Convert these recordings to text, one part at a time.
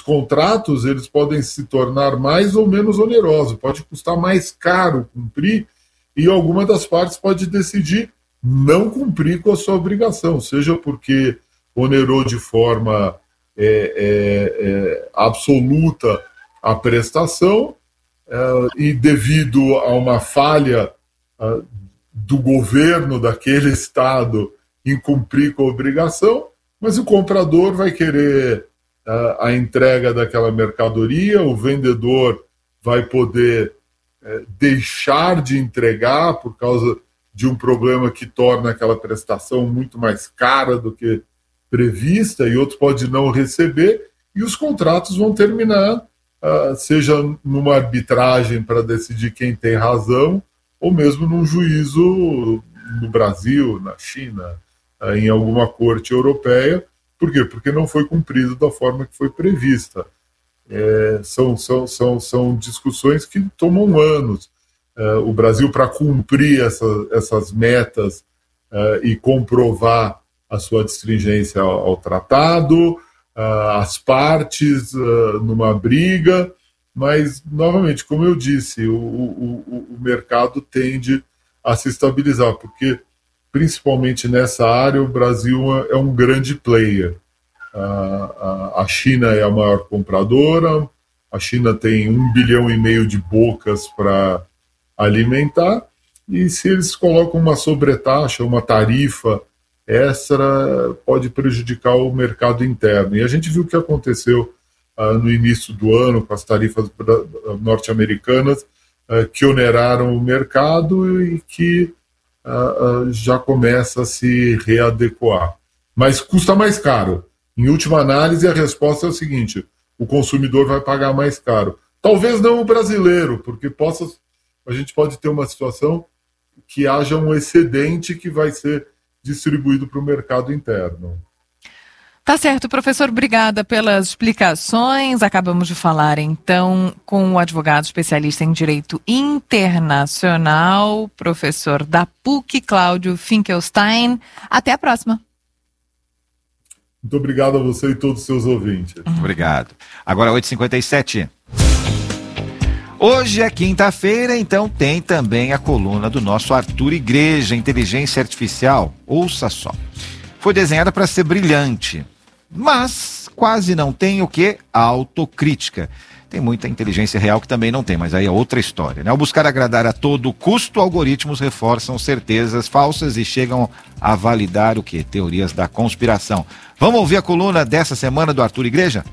contratos eles podem se tornar mais ou menos onerosos, pode custar mais caro cumprir, e alguma das partes pode decidir não cumprir com a sua obrigação, seja porque onerou de forma absoluta a prestação, e devido a uma falha do governo daquele estado em cumprir com a obrigação, mas o comprador vai querer a entrega daquela mercadoria, o vendedor vai poder deixar de entregar por causa de um problema que torna aquela prestação muito mais cara do que prevista, e outro pode não receber, e os contratos vão terminar, seja numa arbitragem para decidir quem tem razão, ou mesmo num juízo no Brasil, na China, em alguma corte europeia. Por quê? Porque não foi cumprido da forma que foi prevista. São discussões que tomam anos. O Brasil, para cumprir essas metas e comprovar a sua adstringência ao tratado, as partes numa briga, mas, novamente, como eu disse, o mercado tende a se estabilizar, porque, principalmente nessa área, o Brasil é um grande player. A China é a maior compradora, a China tem 1,5 bilhão de bocas para alimentar, e se eles colocam uma sobretaxa, uma tarifa extra, pode prejudicar o mercado interno. E a gente viu o que aconteceu no início do ano com as tarifas norte-americanas, que oneraram o mercado e que já começa a se readequar. Mas custa mais caro. Em última análise, a resposta é o seguinte: o consumidor vai pagar mais caro. Talvez não o brasileiro, porque a gente pode ter uma situação que haja um excedente que vai ser distribuído para o mercado interno. Tá certo, professor, obrigada pelas explicações. Acabamos de falar, então, com o advogado especialista em Direito Internacional, professor da PUC, Cláudio Finkelstein. Até a próxima. Muito obrigado a você e todos os seus ouvintes. Obrigado. Agora 8h57. Hoje é quinta-feira, então tem também a coluna do nosso Arthur Igreja, Inteligência Artificial. Ouça só. Foi desenhada para ser brilhante, mas quase não tem o quê? Autocrítica. Tem muita inteligência real que também não tem, mas aí é outra história, né? Ao buscar agradar a todo custo, algoritmos reforçam certezas falsas e chegam a validar o quê? Teorias da conspiração. Vamos ouvir a coluna dessa semana do Arthur Igreja?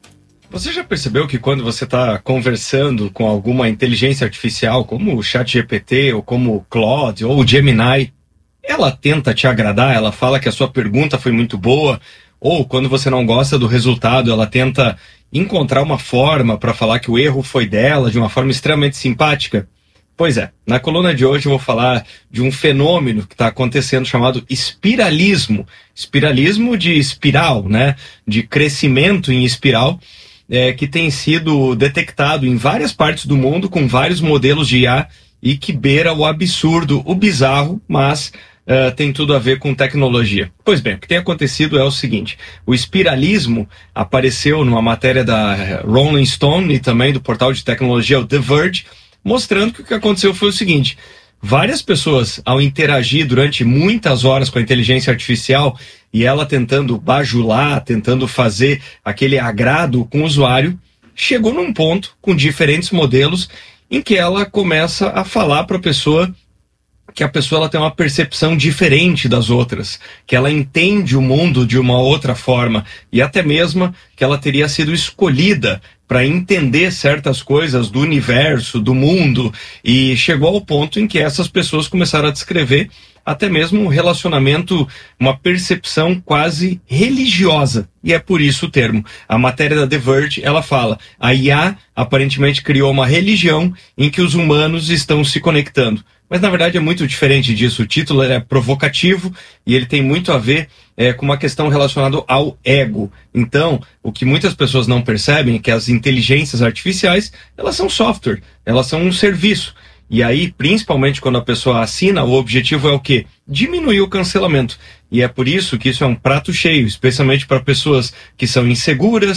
Você já percebeu que quando você está conversando com alguma inteligência artificial, como o ChatGPT, ou como o Claude, ou o Gemini, ela tenta te agradar, ela fala que a sua pergunta foi muito boa, ou quando você não gosta do resultado, ela tenta encontrar uma forma para falar que o erro foi dela, de uma forma extremamente simpática? Pois é, na coluna de hoje eu vou falar de um fenômeno que está acontecendo chamado espiralismo. Espiralismo de espiral, né? De crescimento em espiral, que tem sido detectado em várias partes do mundo com vários modelos de IA e que beira o absurdo, o bizarro, mas tem tudo a ver com tecnologia. Pois bem, o que tem acontecido é o seguinte: o espiralismo apareceu numa matéria da Rolling Stone e também do portal de tecnologia o The Verge, mostrando que o que aconteceu foi o seguinte: várias pessoas, ao interagir durante muitas horas com a inteligência artificial e ela tentando bajular, tentando fazer aquele agrado com o usuário, chegou num ponto, com diferentes modelos, em que ela começa a falar para a pessoa que a pessoa ela tem uma percepção diferente das outras, que ela entende o mundo de uma outra forma e até mesmo que ela teria sido escolhida para entender certas coisas do universo, do mundo, e chegou ao ponto em que essas pessoas começaram a descrever até mesmo um relacionamento, uma percepção quase religiosa, e é por isso o termo. A matéria da The Verge, ela fala: a IA aparentemente criou uma religião em que os humanos estão se conectando. Mas, na verdade, é muito diferente disso. O título é provocativo e ele tem muito a ver com uma questão relacionada ao ego. Então, o que muitas pessoas não percebem é que as inteligências artificiais, elas são software, elas são um serviço. E aí, principalmente quando a pessoa assina, o objetivo é o quê? Diminuir o cancelamento. E é por isso que isso é um prato cheio, especialmente para pessoas que são inseguras,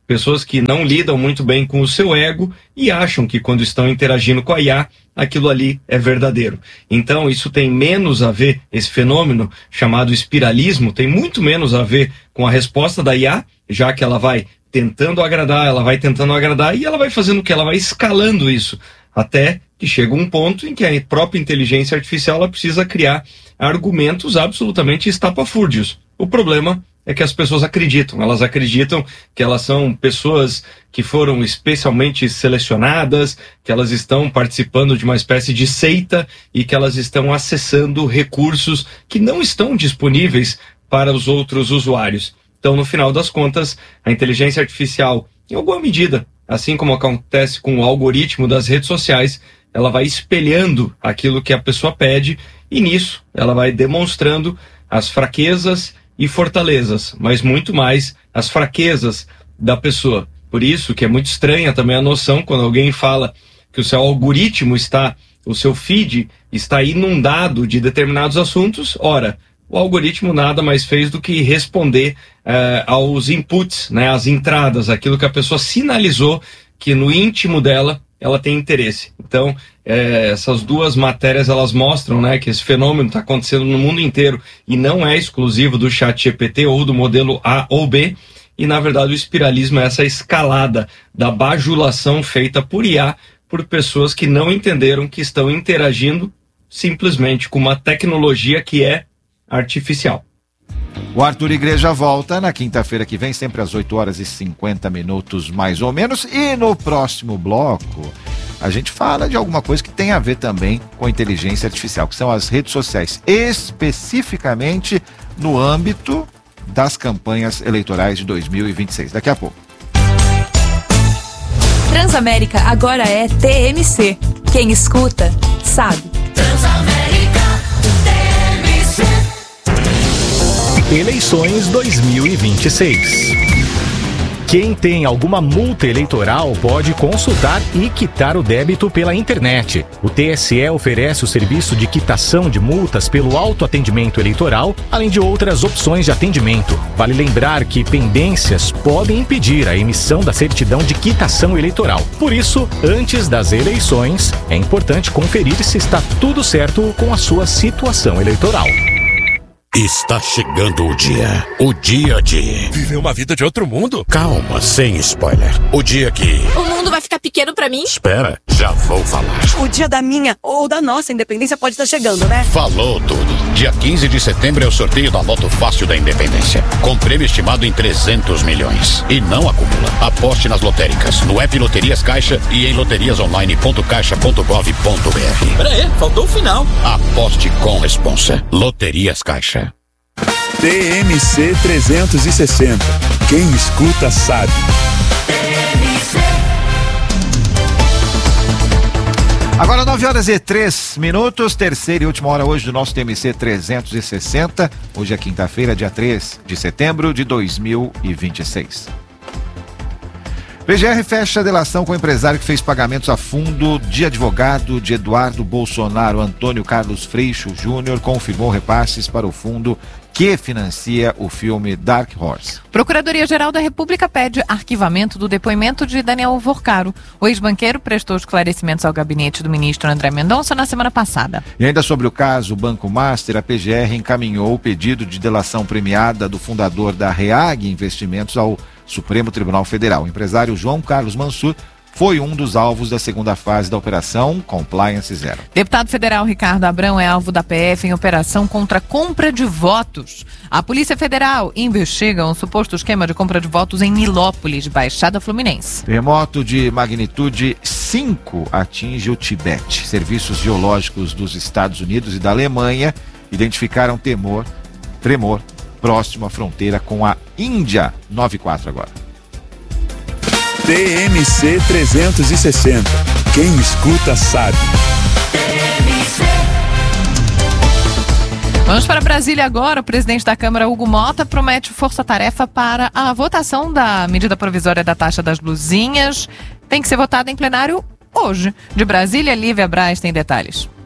pessoas que não lidam muito bem com o seu ego e acham que quando estão interagindo com a IA, aquilo ali é verdadeiro. Então isso tem menos a ver, esse fenômeno chamado espiralismo, tem muito menos a ver com a resposta da IA, já que ela vai tentando agradar e ela vai fazendo o que? Ela vai escalando isso, até que chega um ponto em que a própria inteligência artificial ela precisa criar argumentos absolutamente estapafúrdios. O problema é que as pessoas acreditam. Elas acreditam que elas são pessoas que foram especialmente selecionadas, que elas estão participando de uma espécie de seita e que elas estão acessando recursos que não estão disponíveis para os outros usuários. Então, no final das contas, a inteligência artificial, em alguma medida, assim como acontece com o algoritmo das redes sociais, ela vai espelhando aquilo que a pessoa pede e nisso ela vai demonstrando as fraquezas e fortalezas, mas muito mais as fraquezas da pessoa. Por isso que é muito estranha também a noção quando alguém fala que o seu algoritmo o seu feed está inundado de determinados assuntos. Ora, o algoritmo nada mais fez do que responder aos inputs, né, às entradas, aquilo que a pessoa sinalizou que no íntimo dela ela tem interesse. Então, essas duas matérias, elas mostram, né, que esse fenômeno está acontecendo no mundo inteiro e não é exclusivo do ChatGPT ou do modelo A ou B, e na verdade o espiralismo é essa escalada da bajulação feita por IA, por pessoas que não entenderam que estão interagindo simplesmente com uma tecnologia que é artificial. O Arthur Igreja volta na quinta-feira que vem, sempre às 8h50 mais ou menos. E no próximo bloco, a gente fala de alguma coisa que tem a ver também com inteligência artificial, que são as redes sociais, especificamente no âmbito das campanhas eleitorais de 2026. Daqui a pouco. Transamérica agora é TMC. Quem escuta, sabe. Transamérica, TMC. Eleições 2026. Quem tem alguma multa eleitoral pode consultar e quitar o débito pela internet. O TSE oferece o serviço de quitação de multas pelo autoatendimento eleitoral, além de outras opções de atendimento. Vale lembrar que pendências podem impedir a emissão da certidão de quitação eleitoral. Por isso, antes das eleições, é importante conferir se está tudo certo com a sua situação eleitoral. Está chegando o dia de viver uma vida de outro mundo. Calma, sem spoiler. O dia que o mundo vai ficar pequeno pra mim? Espera, já vou falar. O dia da minha ou da nossa independência pode estar chegando, né? Falou tudo. Dia 15 de setembro é o sorteio da Loto Fácil da Independência, com prêmio estimado em 300 milhões. E não acumula. Aposte nas lotéricas, no app Loterias Caixa e em loteriasonline.caixa.gov.br. Peraí, faltou o final. Aposte com responsa. Loterias Caixa. TMC 360. Quem escuta sabe. Agora 9h03, terceira e última hora hoje do nosso TMC 360. Hoje é quinta-feira, dia 3 de setembro de 2026. PGR fecha a delação com o empresário que fez pagamentos a fundo de advogado de Eduardo Bolsonaro. Antônio Carlos Freixo Júnior confirmou repasses para o fundo que financia o filme Dark Horse. Procuradoria-Geral da República pede arquivamento do depoimento de Daniel Vorcaro. O ex-banqueiro prestou esclarecimentos ao gabinete do ministro André Mendonça na semana passada. E ainda sobre o caso Banco Master, a PGR encaminhou o pedido de delação premiada do fundador da REAG Investimentos ao Supremo Tribunal Federal. O empresário João Carlos Mansur foi um dos alvos da segunda fase da Operação Compliance Zero. Deputado federal Ricardo Abrão é alvo da PF em operação contra compra de votos. A Polícia Federal investiga um suposto esquema de compra de votos em Nilópolis, Baixada Fluminense. Terremoto de magnitude 5 atinge o Tibete. Serviços geológicos dos Estados Unidos e da Alemanha identificaram tremor próximo à fronteira com a Índia. 9-4 agora. TMC 360. Quem escuta sabe. Vamos para Brasília agora. O presidente da Câmara, Hugo Mota, promete força-tarefa para a votação da medida provisória da taxa das luzinhas. Tem que ser votada em plenário hoje. De Brasília, Lívia Braz tem detalhes.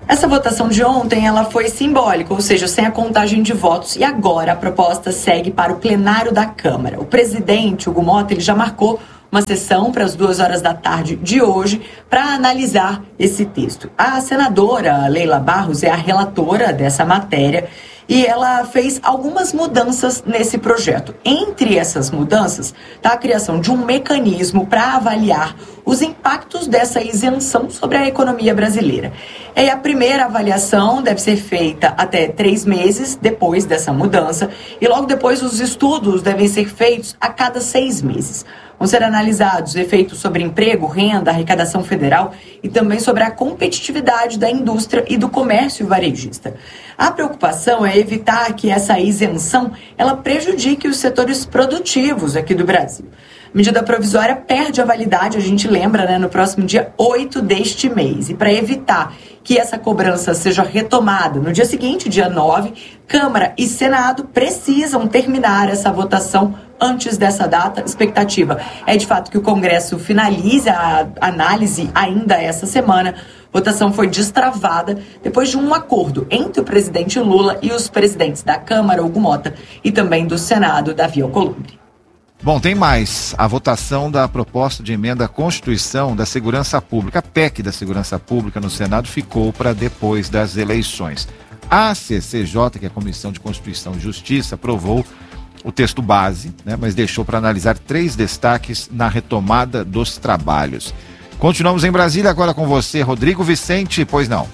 Essa votação de ontem, ela foi simbólica, ou seja, sem a contagem de votos. E agora a proposta segue para o plenário da Câmara. O presidente, Hugo Mota, ele já marcou uma sessão para as 2 horas da tarde de hoje para analisar esse texto. A senadora Leila Barros é a relatora dessa matéria e ela fez algumas mudanças nesse projeto. Entre essas mudanças está a criação de um mecanismo para avaliar os impactos dessa isenção sobre a economia brasileira. E a primeira avaliação deve ser feita até 3 meses depois dessa mudança e logo depois os estudos devem ser feitos a cada 6 meses. Vão ser analisados efeitos sobre emprego, renda, arrecadação federal e também sobre a competitividade da indústria e do comércio varejista. A preocupação é evitar que essa isenção ela prejudique os setores produtivos aqui do Brasil. A medida provisória perde a validade, a gente lembra, no próximo dia 8 deste mês. E para evitar que essa cobrança seja retomada no dia seguinte, dia 9, Câmara e Senado precisam terminar essa votação antes dessa data. A expectativa é, de fato, que o Congresso finalize a análise ainda essa semana. A votação foi destravada depois de um acordo entre o presidente Lula e os presidentes da Câmara, Hugo Mota, e também do Senado, Davi Alcolumbre. Bom, tem mais. A votação da proposta de emenda à Constituição da Segurança Pública, a PEC da Segurança Pública no Senado, ficou para depois das eleições. A CCJ, que é a Comissão de Constituição e Justiça, aprovou o texto base, mas deixou para analisar 3 destaques na retomada dos trabalhos. Continuamos em Brasília, agora com você, Rodrigo Vicente, pois não?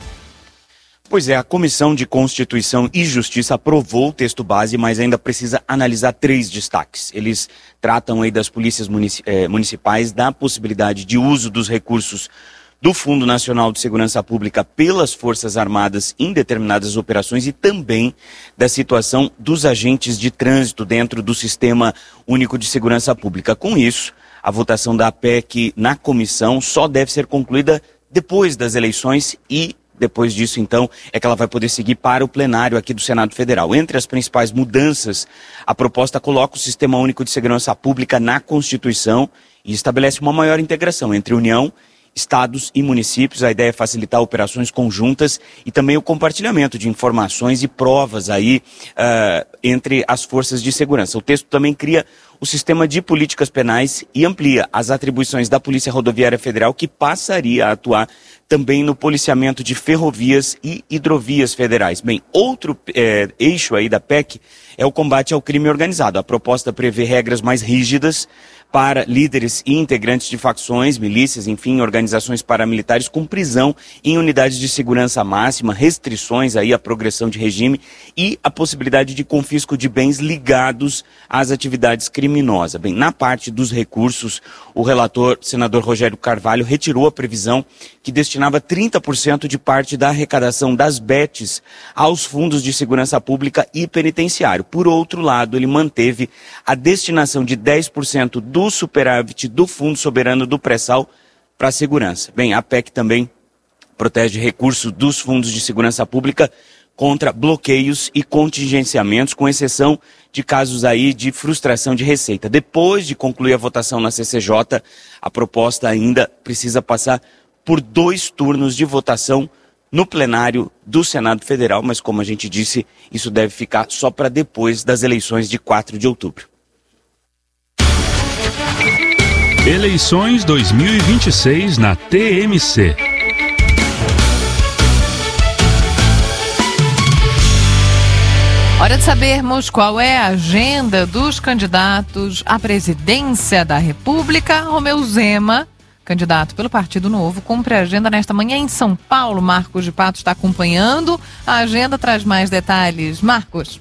Pois é, a Comissão de Constituição e Justiça aprovou o texto base, mas ainda precisa analisar 3 destaques. Eles tratam aí das polícias municipais, da possibilidade de uso dos recursos do Fundo Nacional de Segurança Pública pelas Forças Armadas em determinadas operações e também da situação dos agentes de trânsito dentro do Sistema Único de Segurança Pública. Com isso, a votação da PEC na comissão só deve ser concluída depois das eleições e depois disso, então, é que ela vai poder seguir para o plenário aqui do Senado Federal. Entre as principais mudanças, a proposta coloca o Sistema Único de Segurança Pública na Constituição e estabelece uma maior integração entre União, estados e municípios. A ideia é facilitar operações conjuntas e também o compartilhamento de informações e provas aí entre as forças de segurança. O texto também cria o sistema de políticas penais e amplia as atribuições da Polícia Rodoviária Federal, que passaria a atuar também no policiamento de ferrovias e hidrovias federais. Bem, outro eixo aí da PEC é o combate ao crime organizado. A proposta prevê regras mais rígidas para líderes e integrantes de facções, milícias, enfim, organizações paramilitares com prisão em unidades de segurança máxima, restrições aí à progressão de regime e a possibilidade de confisco de bens ligados às atividades criminosas. Bem, na parte dos recursos, o relator, senador Rogério Carvalho, retirou a previsão que destinava 30% de parte da arrecadação das BETs aos fundos de segurança pública e penitenciário. Por outro lado, ele manteve a destinação de 10% do superávit do Fundo Soberano do Pré-Sal para a segurança. Bem, a PEC também protege recursos dos fundos de segurança pública contra bloqueios e contingenciamentos, com exceção de casos aí de frustração de receita. Depois de concluir a votação na CCJ, a proposta ainda precisa passar por 2 turnos de votação no plenário do Senado Federal, mas como a gente disse, isso deve ficar só para depois das eleições de 4 de outubro. Eleições 2026 na TMC. Hora de sabermos qual é a agenda dos candidatos à presidência da República. Romeu Zema, candidato pelo Partido Novo, cumpre a agenda nesta manhã em São Paulo. Marcos de Pato está acompanhando. A agenda traz mais detalhes. Marcos.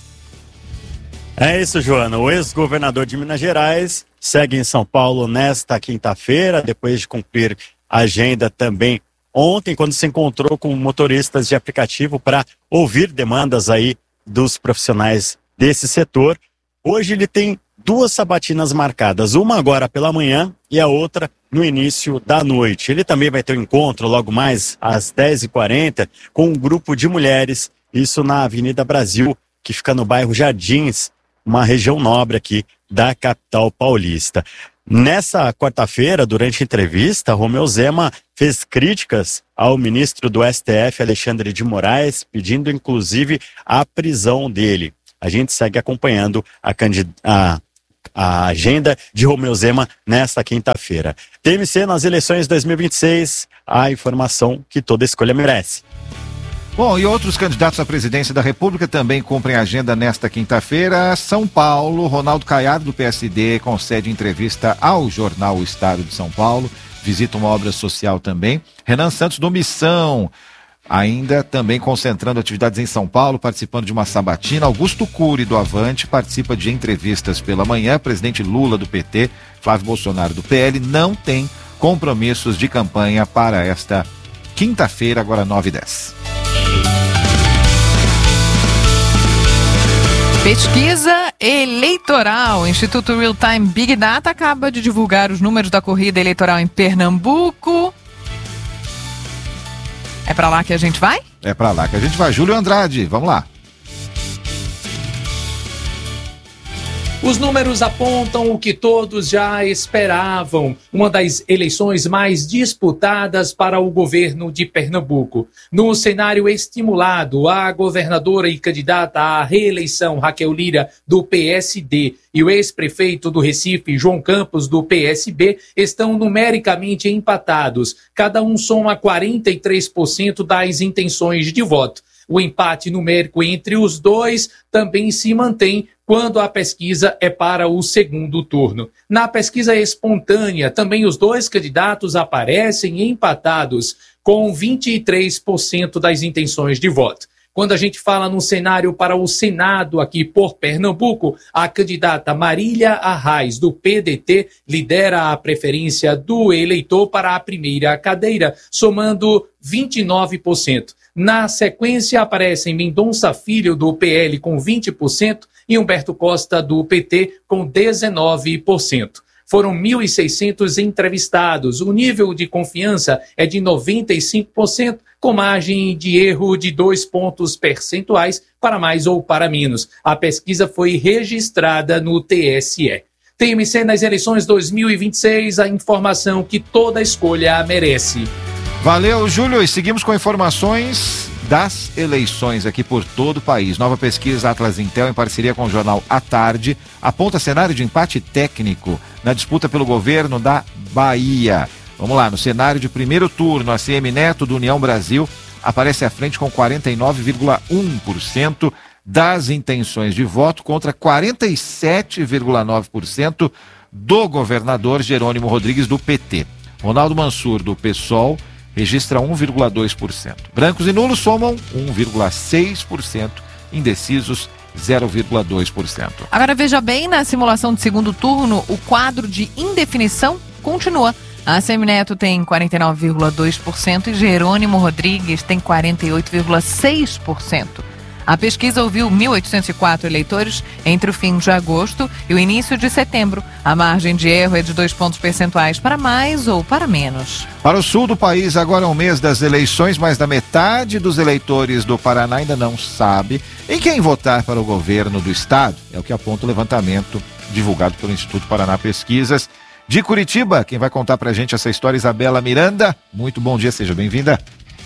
É isso, Joana. O ex-governador de Minas Gerais segue em São Paulo nesta quinta-feira, depois de cumprir a agenda também ontem, quando se encontrou com motoristas de aplicativo para ouvir demandas aí dos profissionais desse setor. Hoje ele tem 2 sabatinas marcadas, uma agora pela manhã e a outra no início da noite. Ele também vai ter um encontro logo mais às 10h40 com um grupo de mulheres, isso na Avenida Brasil, que fica no bairro Jardins, uma região nobre aqui da capital paulista. Nessa quarta-feira, durante a entrevista, Romeu Zema fez críticas ao ministro do STF, Alexandre de Moraes, pedindo inclusive a prisão dele. A gente segue acompanhando a agenda de Romeu Zema nesta quinta-feira. TMC nas eleições 2026, a informação que toda escolha merece. Bom, e outros candidatos à presidência da República também cumprem a agenda nesta quinta-feira. São Paulo, Ronaldo Caiado, do PSD, concede entrevista ao jornal O Estado de São Paulo, visita uma obra social também. Renan Santos, do Missão, ainda também concentrando atividades em São Paulo, participando de uma sabatina. Augusto Cury, do Avante, participa de entrevistas pela manhã. Presidente Lula, do PT, Flávio Bolsonaro, do PL, não tem compromissos de campanha para esta quinta-feira, agora 9h10. Pesquisa eleitoral. O Instituto Real Time Big Data acaba de divulgar os números da corrida eleitoral em Pernambuco. É pra lá que a gente vai? É pra lá que a gente vai. Júlio Andrade, vamos lá. Os números apontam o que todos já esperavam, uma das eleições mais disputadas para o governo de Pernambuco. No cenário estimulado, a governadora e candidata à reeleição Raquel Lira, do PSD, e o ex-prefeito do Recife, João Campos, do PSB, estão numericamente empatados. Cada um soma 43% das intenções de voto. O empate numérico entre os dois também se mantém quando a pesquisa é para o segundo turno. Na pesquisa espontânea, também os dois candidatos aparecem empatados, com 23% das intenções de voto. Quando a gente fala no cenário para o Senado aqui por Pernambuco, a candidata Marília Arraes, do PDT, lidera a preferência do eleitor para a primeira cadeira, somando 29%. Na sequência, aparecem Mendonça Filho, do PL, com 20%, e Humberto Costa, do PT, com 19%. Foram 1.600 entrevistados. O nível de confiança é de 95%, com margem de erro de 2 pontos percentuais para mais ou para menos. A pesquisa foi registrada no TSE. TMC nas eleições 2026, a informação que toda escolha merece. Valeu, Júlio. E seguimos com informações das eleições aqui por todo o país. Nova pesquisa Atlas Intel, em parceria com o jornal À Tarde, aponta cenário de empate técnico na disputa pelo governo da Bahia. Vamos lá, no cenário de primeiro turno, a CM Neto, do União Brasil, aparece à frente com 49,1% das intenções de voto contra 47,9% do governador Jerônimo Rodrigues, do PT. Ronaldo Mansur, do PSOL, registra 1,2%. Brancos e nulos somam 1,6%, indecisos 0,2%. Agora veja bem, na simulação de segundo turno, o quadro de indefinição continua. A Semineto tem 49,2% e Jerônimo Rodrigues tem 48,6%. A pesquisa ouviu 1.804 eleitores entre o fim de agosto e o início de setembro. A margem de erro é de 2 pontos percentuais para mais ou para menos. Para o sul do país, agora é um mês das eleições, mais da metade dos eleitores do Paraná ainda não sabe em quem votar para o governo do estado. É o que aponta o levantamento divulgado pelo Instituto Paraná Pesquisas. De Curitiba, quem vai contar pra gente essa história, Isabela Miranda. Muito bom dia, seja bem-vinda.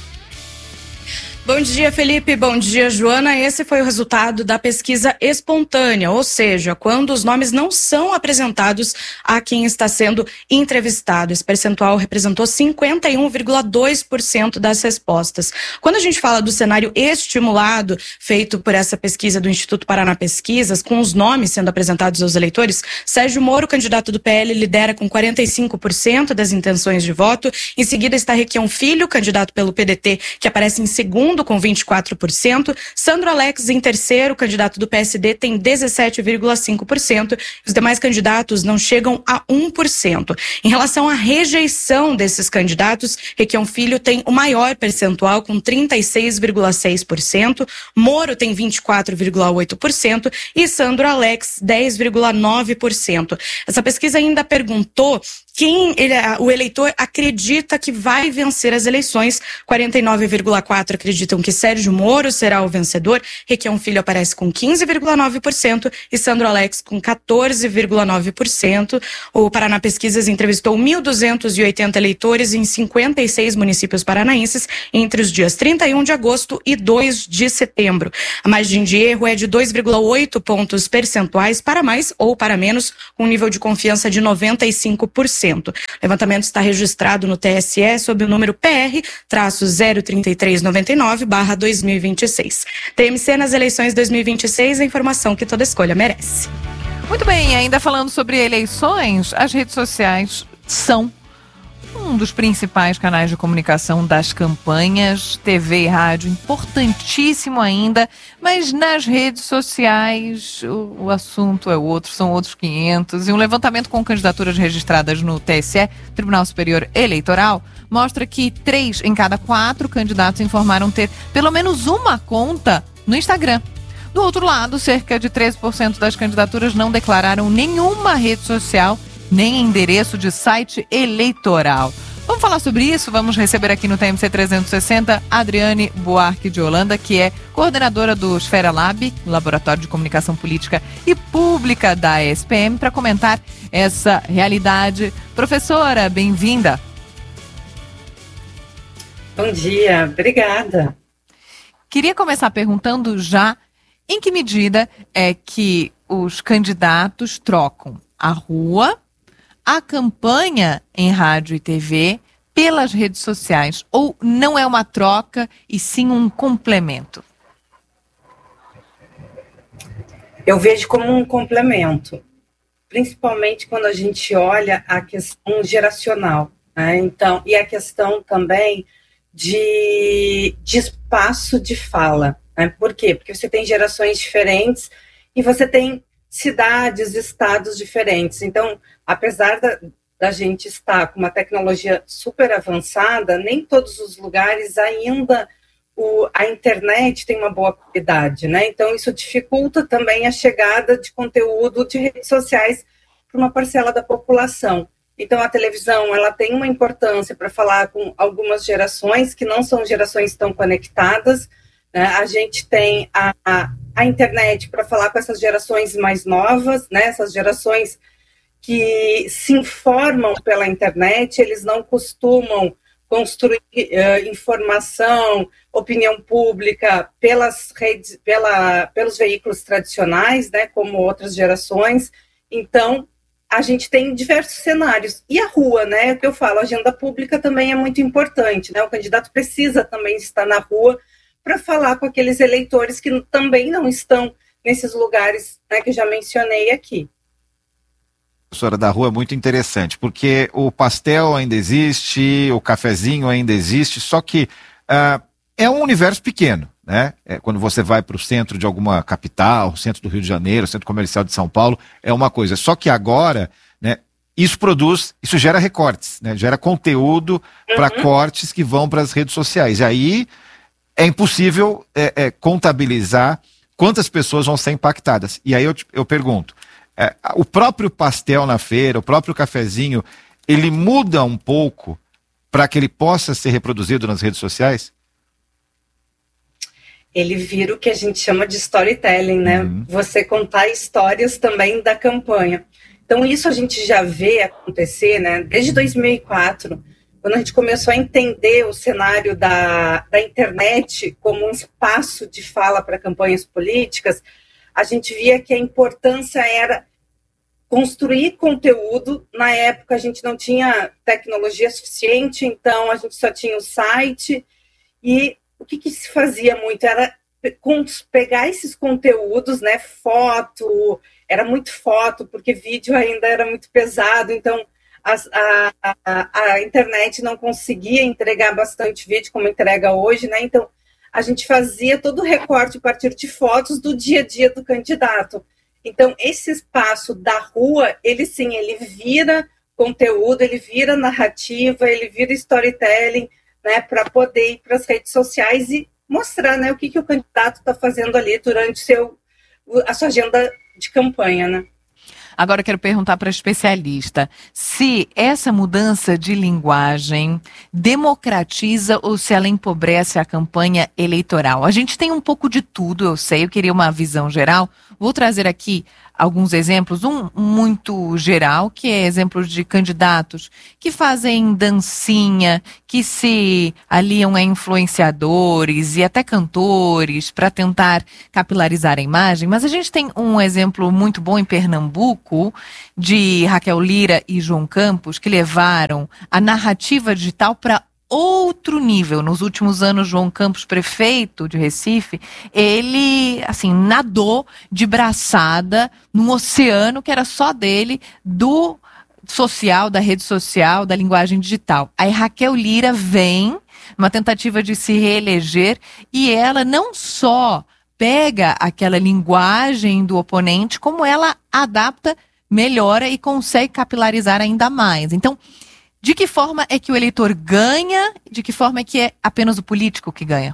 Bom dia, Felipe. Bom dia, Joana. Esse foi o resultado da pesquisa espontânea, ou seja, quando os nomes não são apresentados a quem está sendo entrevistado. Esse percentual representou 51,2% das respostas. Quando a gente fala do cenário estimulado, feito por essa pesquisa do Instituto Paraná Pesquisas, com os nomes sendo apresentados aos eleitores, Sérgio Moro, candidato do PL, lidera com 45% das intenções de voto. Em seguida está Requião Filho, candidato pelo PDT, que aparece em segundo, com 24%. Sandro Alex, em terceiro, candidato do PSD, tem 17,5%. Os demais candidatos não chegam a 1%. Em relação à rejeição desses candidatos, Requião Filho tem o maior percentual, com 36,6%. Moro tem 24,8% e Sandro Alex, 10,9%. Essa pesquisa ainda perguntou quem o eleitor acredita que vai vencer as eleições. 49,4% acredita acreditam que Sérgio Moro será o vencedor. Requião Filho aparece com 15,9% e Sandro Alex com 14,9%. O Paraná Pesquisas entrevistou 1.280 eleitores em 56 municípios paranaenses entre os dias 31 de agosto e 2 de setembro. A margem de erro é de 2,8 pontos percentuais para mais ou para menos, com um nível de confiança de 95%. O levantamento está registrado no TSE sob o número PR-03399/2026. TMC nas eleições 2026, a informação que toda escolha merece. Muito bem, ainda falando sobre eleições, as redes sociais são um dos principais canais de comunicação das campanhas, TV e rádio, importantíssimo ainda, mas nas redes sociais o assunto é outro, são outros 500. E um levantamento com candidaturas registradas no TSE, Tribunal Superior Eleitoral, mostra que 3 em cada 4 candidatos informaram ter pelo menos uma conta no Instagram. Do outro lado, cerca de 13% das candidaturas não declararam nenhuma rede social, nem endereço de site eleitoral. Vamos falar sobre isso? Vamos receber aqui no TMC 360 Adriane Buarque de Holanda, que é coordenadora do Esfera Lab, Laboratório de Comunicação Política e Pública da ESPM, para comentar essa realidade. Professora, bem-vinda. Bom dia, obrigada. Queria começar perguntando já em que medida é que os candidatos trocam a rua, a campanha em rádio e TV, pelas redes sociais, ou não é uma troca e sim um complemento? Eu vejo como um complemento, principalmente quando a gente olha a questão geracional, né? Então, e a questão também de espaço de fala, né? Por quê? Porque você tem gerações diferentes e você tem cidades, estados diferentes. Então, apesar da gente estar com uma tecnologia super avançada, nem todos os lugares ainda a internet tem uma boa qualidade, né? Então, isso dificulta também a chegada de conteúdo de redes sociais para uma parcela da população. Então, a televisão, ela tem uma importância para falar com algumas gerações que não são gerações tão conectadas, né? A gente tem a internet para falar com essas gerações mais novas, né? Essas gerações que se informam pela internet, eles não costumam construir informação, opinião pública pelas redes, pelos veículos tradicionais, né? Como outras gerações. Então, a gente tem diversos cenários. E a rua, né? O que eu falo, a agenda pública também é muito importante, né? O candidato precisa também estar na rua para falar com aqueles eleitores que também não estão nesses lugares, né, que eu já mencionei aqui. Professora, da rua é muito interessante, porque o pastel ainda existe, o cafezinho ainda existe, só que é um universo pequeno, né? Quando você vai para o centro de alguma capital, centro do Rio de Janeiro, centro comercial de São Paulo, é uma coisa. Só que agora, né, isso gera recortes, né? Gera conteúdo para cortes que vão para as redes sociais. E aí é impossível contabilizar quantas pessoas vão ser impactadas. E aí eu pergunto, o próprio pastel na feira, o próprio cafezinho, ele muda um pouco para que ele possa ser reproduzido nas redes sociais? Ele vira o que a gente chama de storytelling, né? Você contar histórias também da campanha. Então isso a gente já vê acontecer, né? Desde 2004, quando a gente começou a entender o cenário da internet como um espaço de fala para campanhas políticas, a gente via que a importância era construir conteúdo. Na época a gente não tinha tecnologia suficiente, então a gente só tinha o site. E o que se fazia muito era pegar esses conteúdos, né, foto, era muito foto, porque vídeo ainda era muito pesado, então a internet não conseguia entregar bastante vídeo como entrega hoje, né? Então a gente fazia todo o recorte a partir de fotos do dia a dia do candidato. Então esse espaço da rua, ele vira conteúdo, ele vira narrativa, ele vira storytelling, né, para poder ir para as redes sociais e mostrar, né, o que o candidato está fazendo ali durante a sua agenda de campanha, né? Agora eu quero perguntar para a especialista se essa mudança de linguagem democratiza ou se ela empobrece a campanha eleitoral. A gente tem um pouco de tudo, eu sei, eu queria uma visão geral. Vou trazer aqui alguns exemplos, um muito geral, que é exemplos de candidatos que fazem dancinha, que se aliam a influenciadores e até cantores para tentar capilarizar a imagem. Mas a gente tem um exemplo muito bom em Pernambuco de Raquel Lira e João Campos, que levaram a narrativa digital para outro nível. Nos últimos anos, João Campos, prefeito de Recife, ele, assim, nadou de braçada num oceano que era só dele, do social, da rede social, da linguagem digital. Aí Raquel Lira vem, numa tentativa de se reeleger, e ela não só pega aquela linguagem do oponente, como ela adapta, melhora e consegue capilarizar ainda mais. Então, de que forma é que o eleitor ganha? De que forma é que é apenas o político que ganha?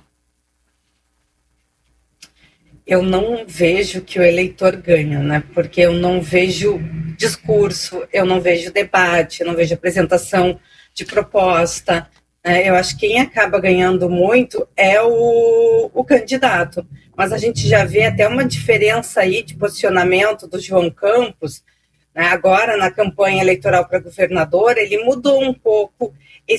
Eu não vejo que o eleitor ganha, né? Porque eu não vejo discurso, eu não vejo debate, eu não vejo apresentação de proposta. Eu acho que quem acaba ganhando muito é o candidato. Mas a gente já vê até uma diferença aí de posicionamento do João Campos. Agora, na campanha eleitoral para governador, ele mudou um pouco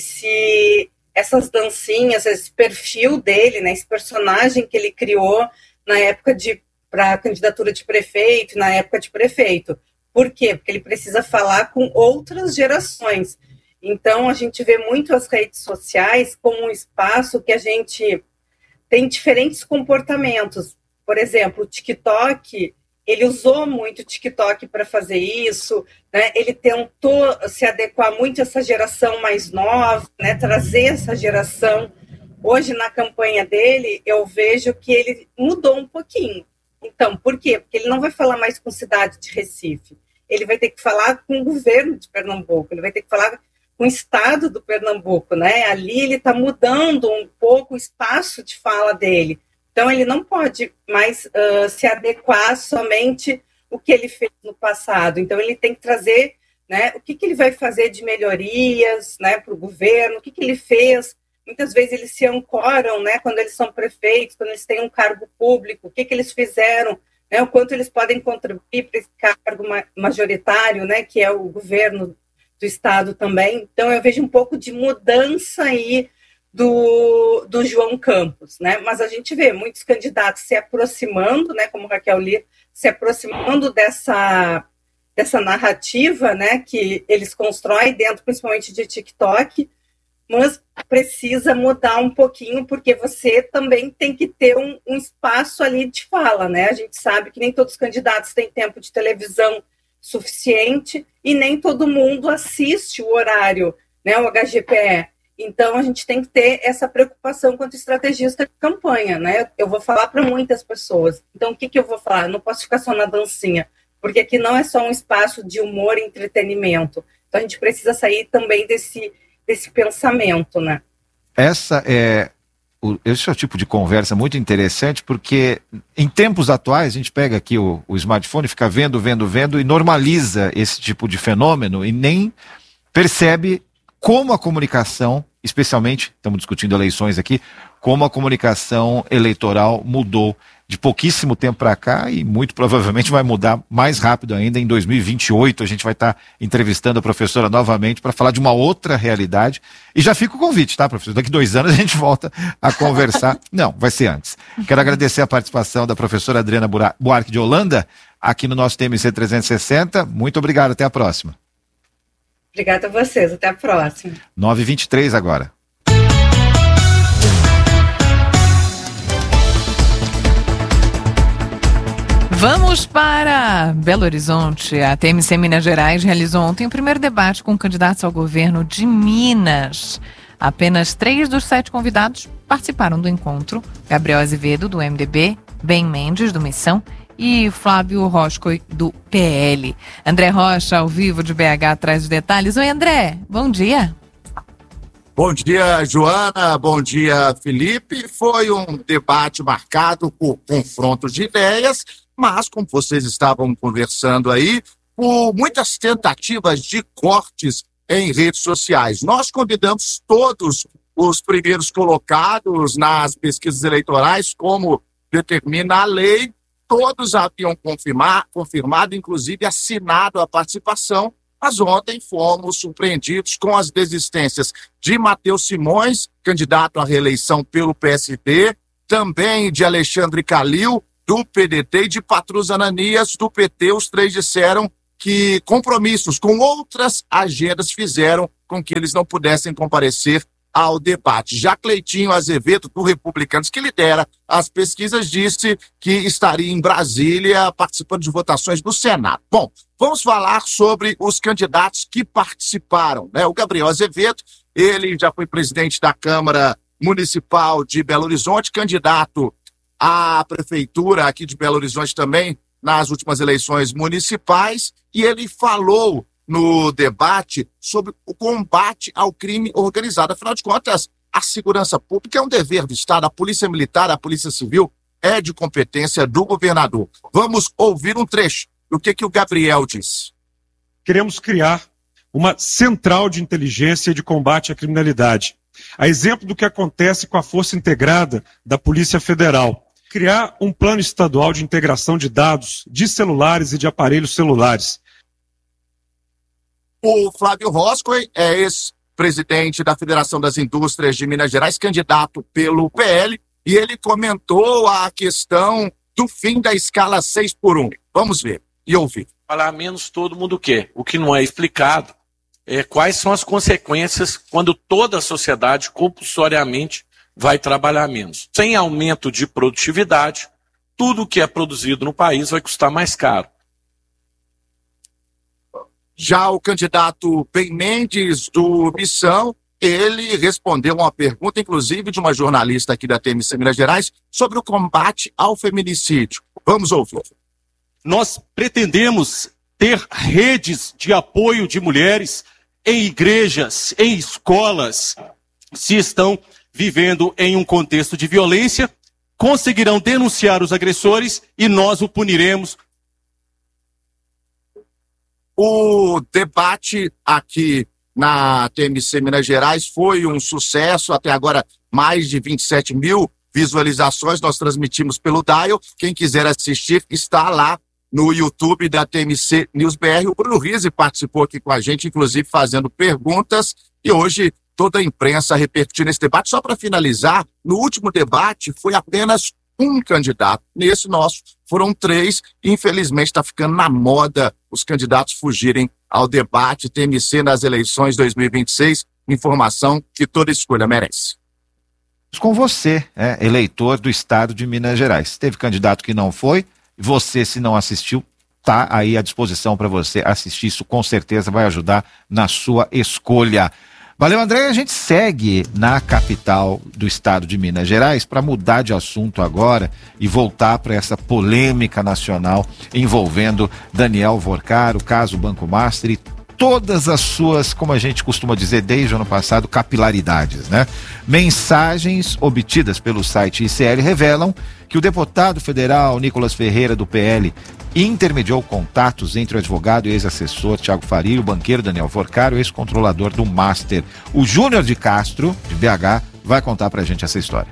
essas dancinhas, esse perfil dele, né, esse personagem que ele criou na época para a candidatura de prefeito, na época de prefeito. Por quê? Porque ele precisa falar com outras gerações. Então, a gente vê muito as redes sociais como um espaço que a gente tem diferentes comportamentos. Por exemplo, o TikTok, ele usou muito o TikTok para fazer isso, né? Ele tentou se adequar muito a essa geração mais nova, né? Trazer essa geração. Hoje, na campanha dele, eu vejo que ele mudou um pouquinho. Então, por quê? Porque ele não vai falar mais com cidade de Recife. Ele vai ter que falar com o governo de Pernambuco, ele vai ter que falar com o estado do Pernambuco, né? Ali ele está mudando um pouco o espaço de fala dele. Então, ele não pode mais se adequar somente o que ele fez no passado. Então, ele tem que trazer, né, o que ele vai fazer de melhorias, né, para o governo, o que ele fez. Muitas vezes eles se ancoram, né, quando eles são prefeitos, quando eles têm um cargo público, o que eles fizeram, né, o quanto eles podem contribuir para esse cargo majoritário, né, que é o governo do estado também. Então, eu vejo um pouco de mudança aí do João Campos, né? Mas a gente vê muitos candidatos se aproximando, né, como Raquel Lira, se aproximando dessa narrativa, né, que eles constroem dentro, principalmente de TikTok, mas precisa mudar um pouquinho, porque você também tem que ter um espaço ali de fala, né? A gente sabe que nem todos os candidatos têm tempo de televisão suficiente e nem todo mundo assiste o horário, né, o HGPE. Então, a gente tem que ter essa preocupação quanto estrategista de campanha, né? Eu vou falar para muitas pessoas. Então, o que eu vou falar? Eu não posso ficar só na dancinha, porque aqui não é só um espaço de humor e entretenimento. Então, a gente precisa sair também desse pensamento, né? Esse é o tipo de conversa muito interessante, porque em tempos atuais, a gente pega aqui o smartphone, fica vendo e normaliza esse tipo de fenômeno e nem percebe como a comunicação, especialmente, estamos discutindo eleições aqui, como a comunicação eleitoral mudou de pouquíssimo tempo para cá e muito provavelmente vai mudar mais rápido ainda. Em 2028 a gente vai estar entrevistando a professora novamente para falar de uma outra realidade. E já fica o convite, tá, professor? Daqui 2 anos a gente volta a conversar. Não, vai ser antes. Quero agradecer a participação da professora Adriana Buarque de Holanda aqui no nosso TMC 360. Muito obrigado, até a próxima. Obrigada a vocês, até a próxima. 9h23 agora. Vamos para Belo Horizonte. A TMC Minas Gerais realizou ontem o primeiro debate com candidatos ao governo de Minas. Apenas 3 dos 7 convidados participaram do encontro. Gabriel Azevedo, do MDB, Ben Mendes, do Missão, e Flávio Roscoe, do PL. André Rocha, ao vivo de BH, traz os detalhes. Oi, André, bom dia. Bom dia, Joana, bom dia, Felipe. Foi um debate marcado por confrontos de ideias, mas como vocês estavam conversando aí, por muitas tentativas de cortes em redes sociais. Nós convidamos todos os primeiros colocados nas pesquisas eleitorais, como determina a lei. Todos haviam confirmado, inclusive assinado a participação, mas ontem fomos surpreendidos com as desistências de Matheus Simões, candidato à reeleição pelo PSD, também de Alexandre Calil, do PDT, e de Patrus Ananias, do PT. Os três disseram que compromissos com outras agendas fizeram com que eles não pudessem comparecer ao debate. Já Cleitinho Azevedo, do Republicanos, que lidera as pesquisas, disse que estaria em Brasília participando de votações no Senado. Bom, vamos falar sobre os candidatos que participaram, né? O Gabriel Azevedo, ele já foi presidente da Câmara Municipal de Belo Horizonte, candidato à prefeitura aqui de Belo Horizonte também nas últimas eleições municipais, e ele falou no debate sobre o combate ao crime organizado. Afinal de contas, a segurança pública é um dever do Estado, a Polícia Militar, a Polícia Civil é de competência do governador. Vamos ouvir um trecho do que o Gabriel disse. Queremos criar uma central de inteligência e de combate à criminalidade. A exemplo do que acontece com a Força Integrada da Polícia Federal. Criar um plano estadual de integração de dados de celulares e de aparelhos celulares. O Flávio Roscoe é ex-presidente da Federação das Indústrias de Minas Gerais, candidato pelo PL, e ele comentou a questão do fim da escala 6x1. Vamos ver e ouvir. Falar menos todo mundo quer. O que não é explicado é quais são as consequências quando toda a sociedade compulsoriamente vai trabalhar menos. Sem aumento de produtividade, tudo que é produzido no país vai custar mais caro. Já o candidato Ben Mendes, do Missão, ele respondeu uma pergunta, inclusive, de uma jornalista aqui da TMC Minas Gerais, sobre o combate ao feminicídio. Vamos ouvir. Nós pretendemos ter redes de apoio de mulheres em igrejas, em escolas, se estão vivendo em um contexto de violência, conseguirão denunciar os agressores e nós o puniremos. O debate aqui na TMC Minas Gerais foi um sucesso, até agora mais de 27 mil visualizações, nós transmitimos pelo Dial, quem quiser assistir está lá no YouTube da TMC News BR. O Bruno Rizzi participou aqui com a gente, inclusive fazendo perguntas, e hoje toda a imprensa repercutindo esse debate. Só para finalizar, no último debate foi apenas um candidato. Nesse nosso foram 3. Infelizmente está ficando na moda os candidatos fugirem ao debate. TMC nas eleições 2026, informação que toda escolha merece. Com você, eleitor do estado de Minas Gerais. Teve candidato que não foi, você, se não assistiu, está aí à disposição para você assistir. Isso com certeza vai ajudar na sua escolha. Valeu, André. A gente segue na capital do estado de Minas Gerais para mudar de assunto agora e voltar para essa polêmica nacional envolvendo Daniel Vorcar, o caso Banco Master e todas as suas, como a gente costuma dizer desde o ano passado, capilaridades, né? Mensagens obtidas pelo site ICL revelam que o deputado federal Nicolas Ferreira, do PL, intermediou contatos entre o advogado e ex-assessor Thiago Faria e o banqueiro Daniel Vorcar, o ex-controlador do Master. O Júnior de Castro, de BH, vai contar pra gente essa história.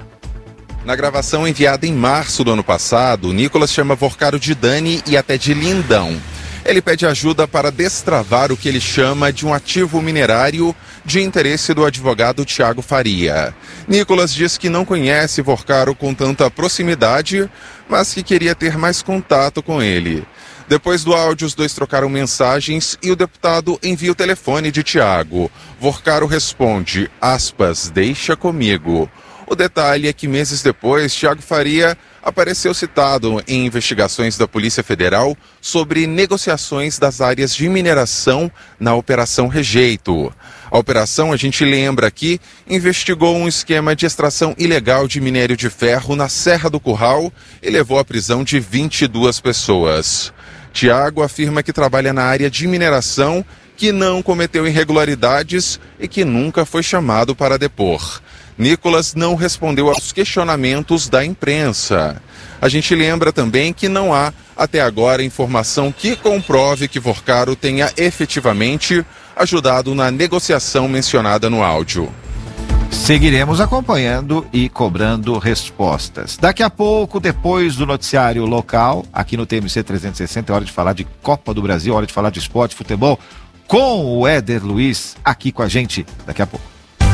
Na gravação enviada em março do ano passado, Nicolas chama Vorcaro de Dani e até de lindão. Ele pede ajuda para destravar o que ele chama de um ativo minerário de interesse do advogado Thiago Faria. Nicolas diz que não conhece Vorcaro com tanta proximidade, mas que queria ter mais contato com ele. Depois do áudio, os dois trocaram mensagens e o deputado envia o telefone de Thiago. Vorcaro responde, aspas, deixa comigo. O detalhe é que meses depois, Thiago Faria apareceu citado em investigações da Polícia Federal sobre negociações das áreas de mineração na Operação Rejeito. A operação, a gente lembra aqui, investigou um esquema de extração ilegal de minério de ferro na Serra do Curral e levou à prisão de 22 pessoas. Thiago afirma que trabalha na área de mineração, que não cometeu irregularidades e que nunca foi chamado para depor. Nicolas não respondeu aos questionamentos da imprensa. A gente lembra também que não há, até agora, informação que comprove que Vorcaro tenha efetivamente ajudado na negociação mencionada no áudio. Seguiremos acompanhando e cobrando respostas. Daqui a pouco, depois do noticiário local, aqui no TMC 360, é hora de falar de Copa do Brasil, hora de falar de esporte, futebol, com o Éder Luiz aqui com a gente daqui a pouco.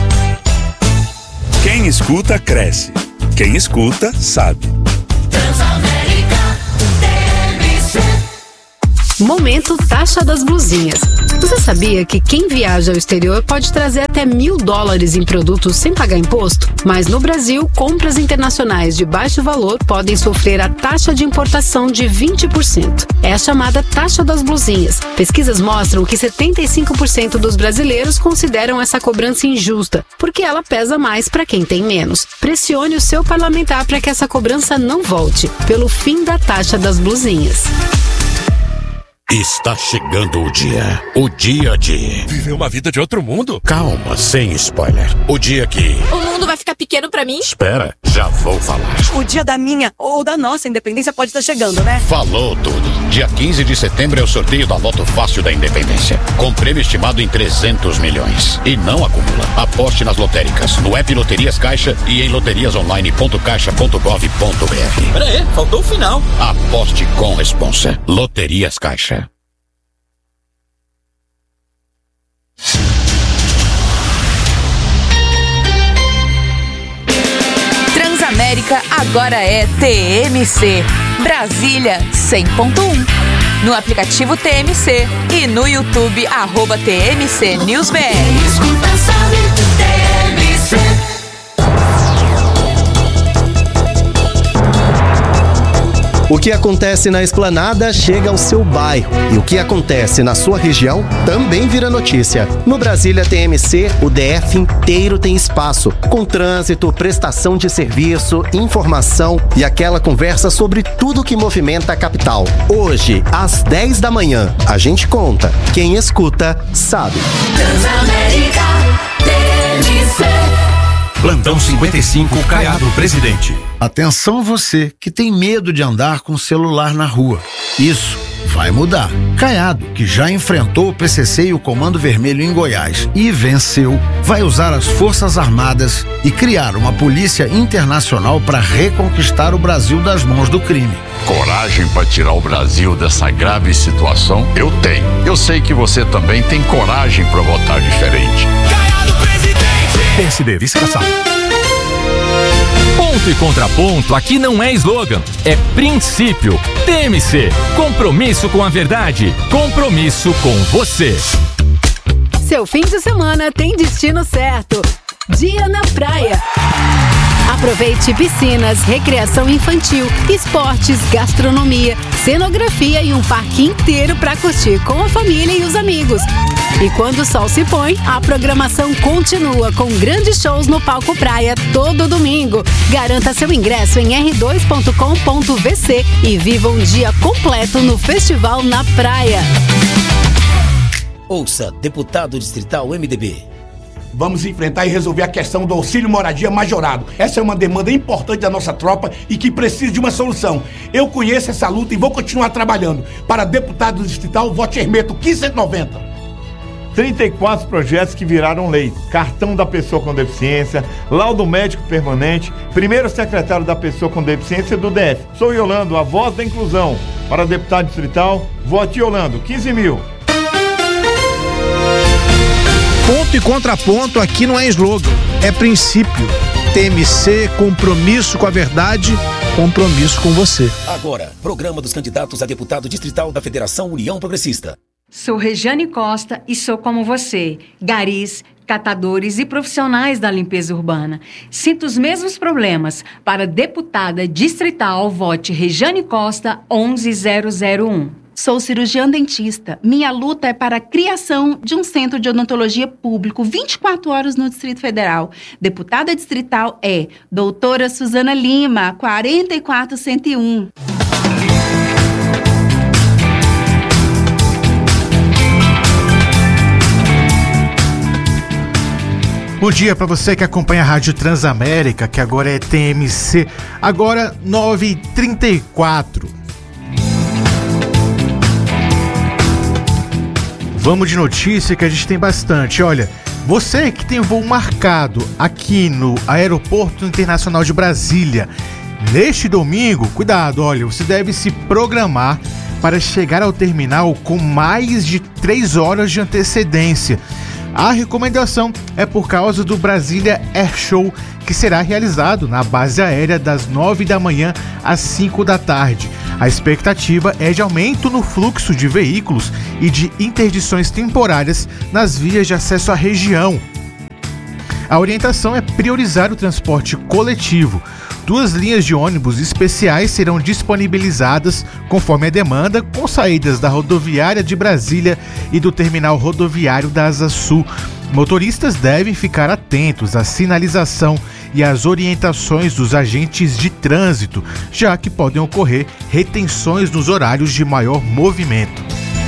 Quem escuta, cresce. Quem escuta, sabe. Momento Taxa das Blusinhas. Você sabia que quem viaja ao exterior pode trazer até $1.000 em produtos sem pagar imposto? Mas no Brasil, compras internacionais de baixo valor podem sofrer a taxa de importação de 20%. É a chamada Taxa das Blusinhas. Pesquisas mostram que 75% dos brasileiros consideram essa cobrança injusta, porque ela pesa mais para quem tem menos. Pressione o seu parlamentar para que essa cobrança não volte, pelo fim da Taxa das Blusinhas. Está chegando o dia de viver uma vida de outro mundo. Calma, sem spoiler. O dia que O mundo vai ficar pequeno pra mim? Espera, já vou falar. O dia da minha ou da nossa independência pode estar chegando, né? Falou tudo. Dia 15 de setembro é o sorteio da Loto Fácil da Independência, com prêmio estimado em 300 milhões. E não acumula. Aposte nas lotéricas, no app Loterias Caixa e em loteriasonline.caixa.gov.br. Pera aí, faltou o final. Aposte com responsa. Loterias Caixa. Transamérica agora é TMC. Brasília 100.1. No aplicativo TMC e no YouTube @TMC News BR. Escuta, sabe, TMC. O que acontece na Esplanada chega ao seu bairro. E o que acontece na sua região também vira notícia. No Brasília TMC, o DF inteiro tem espaço, com trânsito, prestação de serviço, informação e aquela conversa sobre tudo que movimenta a capital. Hoje, às 10 da manhã, a gente conta. Quem escuta, sabe. Transamérica TMC. Plantão 55, Caiado Presidente. Atenção você que tem medo de andar com o celular na rua. Isso vai mudar. Caiado, que já enfrentou o PCC e o Comando Vermelho em Goiás e venceu, vai usar as Forças Armadas e criar uma polícia internacional para reconquistar o Brasil das mãos do crime. Coragem para tirar o Brasil dessa grave situação? Eu tenho. Eu sei que você também tem coragem para votar diferente. Caiado Presidente! PSD, vice-caçado. Ponto e contraponto aqui não é slogan, é princípio. TMC, compromisso com a verdade, compromisso com você. Seu fim de semana tem destino certo. Dia na praia. Aproveite piscinas, recreação infantil, esportes, gastronomia, cenografia e um parque inteiro para curtir com a família e os amigos. E quando o sol se põe, a programação continua com grandes shows no Palco Praia todo domingo. Garanta seu ingresso em r2.com.vc e viva um dia completo no Festival na Praia. Ouça, deputado distrital MDB. Vamos enfrentar e resolver a questão do auxílio moradia majorado. Essa é uma demanda importante da nossa tropa e que precisa de uma solução. Eu conheço essa luta e vou continuar trabalhando. Para deputado distrital, vote Hermeto 1590. 34 projetos que viraram lei. Cartão da pessoa com deficiência, laudo médico permanente, primeiro secretário da pessoa com deficiência do DF. Sou Yolando, a voz da inclusão. Para deputado distrital, vote Yolando, 15 mil. Ponto e contraponto aqui não é slogan, é princípio. TMC, compromisso com a verdade, compromisso com você. Agora, programa dos candidatos a deputado distrital da Federação União Progressista. Sou Regiane Costa e sou como você, garis, catadores e profissionais da limpeza urbana. Sinto os mesmos problemas. Para deputada distrital, vote Regiane Costa 11001. Sou cirurgiã dentista. Minha luta é para a criação de um centro de odontologia público 24 horas no Distrito Federal. Deputada distrital é doutora Suzana Lima, 44101. Bom dia para você que acompanha a Rádio Transamérica, que agora é TMC, agora 9h34. Vamos de notícia que a gente tem bastante. Olha, você que tem voo marcado aqui no Aeroporto Internacional de Brasília, neste domingo, cuidado, olha, você deve se programar para chegar ao terminal com mais de 3 horas de antecedência. A recomendação é por causa do Brasília Air Show, que será realizado na base aérea das 9 da manhã às 5 da tarde. A expectativa é de aumento no fluxo de veículos e de interdições temporárias nas vias de acesso à região. A orientação é priorizar o transporte coletivo. 2 linhas de ônibus especiais serão disponibilizadas conforme a demanda, com saídas da rodoviária de Brasília e do terminal rodoviário da Asa Sul. Motoristas devem ficar atentos à sinalização e às orientações dos agentes de trânsito, já que podem ocorrer retenções nos horários de maior movimento.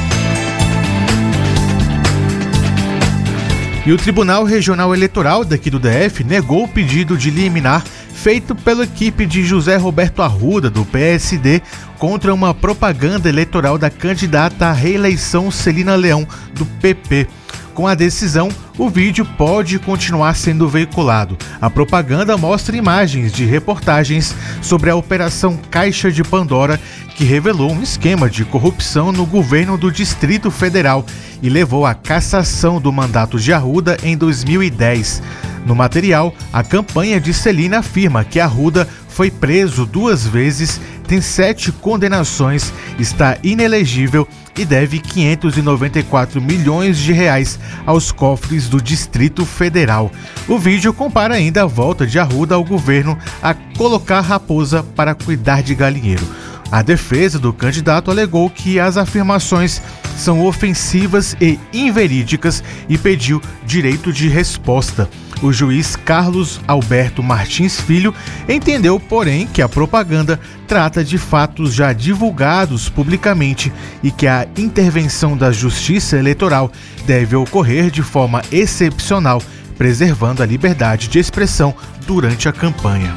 E o Tribunal Regional Eleitoral daqui do DF negou o pedido de liminar feito pela equipe de José Roberto Arruda, do PSD, contra uma propaganda eleitoral da candidata à reeleição Celina Leão, do PP. Com a decisão, o vídeo pode continuar sendo veiculado. A propaganda mostra imagens de reportagens sobre a Operação Caixa de Pandora, que revelou um esquema de corrupção no governo do Distrito Federal e levou à cassação do mandato de Arruda em 2010. No material, a campanha de Celina afirma que Arruda foi preso 2 vezes, tem 7 condenações, está inelegível e deve 594 milhões de reais aos cofres do Distrito Federal. O vídeo compara ainda a volta de Arruda ao governo a colocar raposa para cuidar de galinheiro. A defesa do candidato alegou que as afirmações são ofensivas e inverídicas e pediu direito de resposta. O juiz Carlos Alberto Martins Filho entendeu, porém, que a propaganda trata de fatos já divulgados publicamente e que a intervenção da Justiça Eleitoral deve ocorrer de forma excepcional, preservando a liberdade de expressão durante a campanha.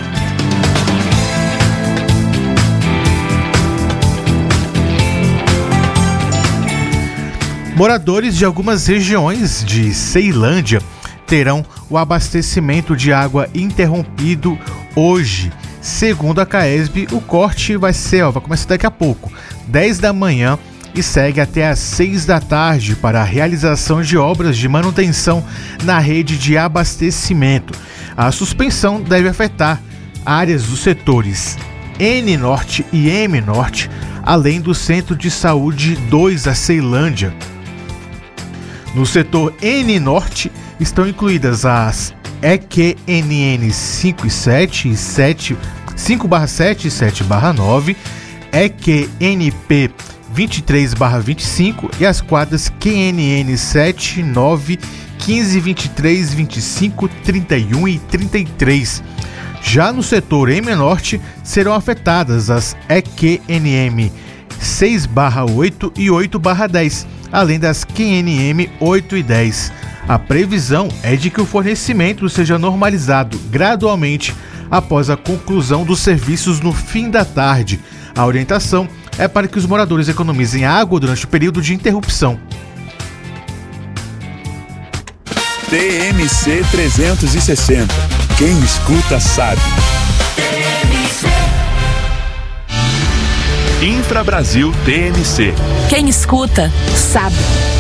Moradores de algumas regiões de Ceilândia terão o abastecimento de água interrompido hoje. Segundo a CAESB, o corte vai começar daqui a pouco, 10 da manhã, e segue até às 6 da tarde para a realização de obras de manutenção na rede de abastecimento. A suspensão deve afetar áreas dos setores N Norte e M Norte, além do Centro de Saúde 2 da Ceilândia. No setor N Norte estão incluídas as EQNN 5 e 7 e 5/7 e 7/9, EQNP 23/25 e as quadras QNN 7, 9, 15, 23, 25, 31 e 33. Já no setor M Norte serão afetadas as EQNM 6/8 e 8/10, além das QNM 8 e 10. A previsão é de que o fornecimento seja normalizado gradualmente após a conclusão dos serviços no fim da tarde. A orientação é para que os moradores economizem água durante o período de interrupção. TMC 360. Quem escuta sabe. Infra Brasil TMC. Quem escuta sabe.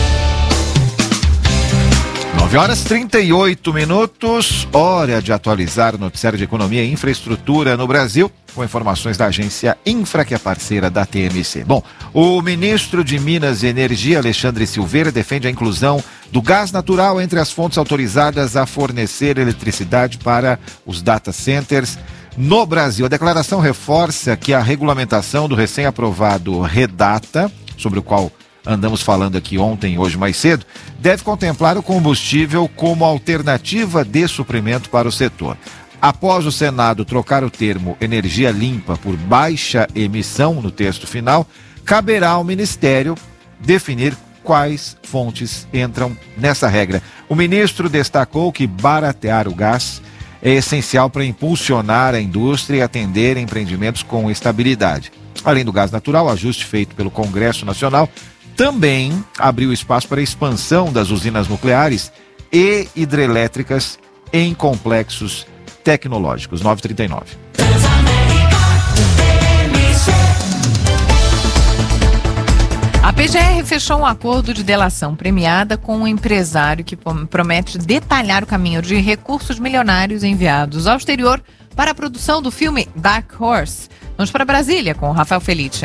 9h38, hora de atualizar o noticiário de economia e infraestrutura no Brasil, com informações da agência Infra, que é parceira da TMC. Bom, o ministro de Minas e Energia, Alexandre Silveira, defende a inclusão do gás natural entre as fontes autorizadas a fornecer eletricidade para os data centers no Brasil. A declaração reforça que a regulamentação do recém-aprovado REDATA, sobre o qual andamos falando aqui ontem e hoje mais cedo, deve contemplar o combustível como alternativa de suprimento para o setor. Após o Senado trocar o termo energia limpa por baixa emissão no texto final, caberá ao Ministério definir quais fontes entram nessa regra. O ministro destacou que baratear o gás é essencial para impulsionar a indústria e atender empreendimentos com estabilidade. Além do gás natural, o ajuste feito pelo Congresso Nacional também abriu espaço para a expansão das usinas nucleares e hidrelétricas em complexos tecnológicos. 9h39. A PGR fechou um acordo de delação premiada com um empresário que promete detalhar o caminho de recursos milionários enviados ao exterior para a produção do filme Dark Horse. Vamos para Brasília com o Rafael Felice.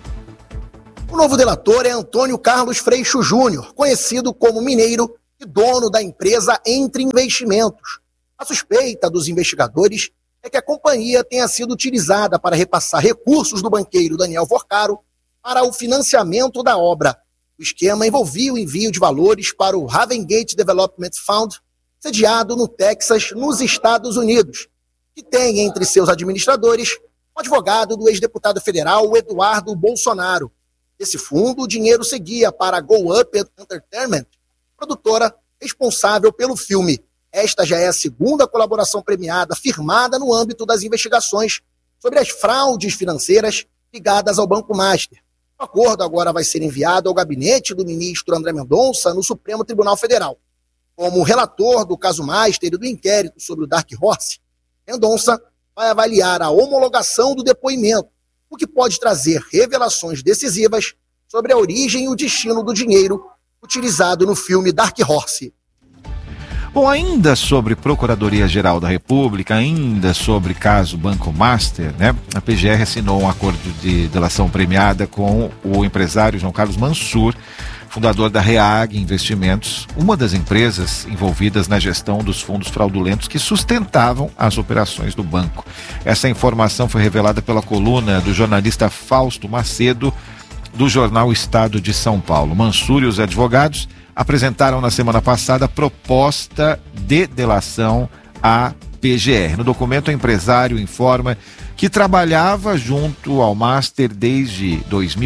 O novo delator é Antônio Carlos Freixo Júnior, conhecido como Mineiro e dono da empresa Entre Investimentos. A suspeita dos investigadores é que a companhia tenha sido utilizada para repassar recursos do banqueiro Daniel Vorcaro para o financiamento da obra. O esquema envolvia o envio de valores para o Ravengate Development Fund, sediado no Texas, nos Estados Unidos, que tem entre seus administradores o advogado do ex-deputado federal Eduardo Bolsonaro. Desse fundo, o dinheiro seguia para a Go Up Entertainment, produtora responsável pelo filme. Esta já é a segunda colaboração premiada firmada no âmbito das investigações sobre as fraudes financeiras ligadas ao Banco Master. O acordo agora vai ser enviado ao gabinete do ministro André Mendonça no Supremo Tribunal Federal. Como relator do caso Master e do inquérito sobre o Dark Horse, Mendonça vai avaliar a homologação do depoimento, o que pode trazer revelações decisivas sobre a origem e o destino do dinheiro utilizado no filme Dark Horse. Bom, ainda sobre Procuradoria-Geral da República, ainda sobre caso Banco Master, né? A PGR assinou um acordo de delação premiada com o empresário João Carlos Mansur, fundador da REAG Investimentos, uma das empresas envolvidas na gestão dos fundos fraudulentos que sustentavam as operações do banco. Essa informação foi revelada pela coluna do jornalista Fausto Macedo, do jornal Estado de São Paulo. Mansur e os advogados apresentaram na semana passada a proposta de delação à PGR. No documento, o empresário informa que trabalhava junto ao Master desde